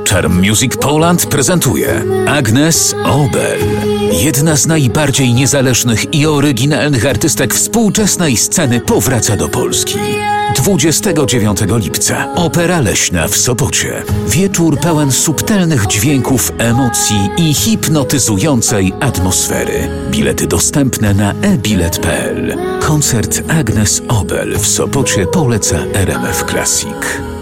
Charm Music Poland prezentuje Agnes Obel. Jedna z najbardziej niezależnych i oryginalnych artystek współczesnej sceny powraca do Polski. 29 lipca Opera Leśna w Sopocie. Wieczór pełen subtelnych dźwięków, emocji i hipnotyzującej atmosfery. Bilety dostępne na ebilet.pl. Koncert Agnes Obel w Sopocie poleca RMF Classic.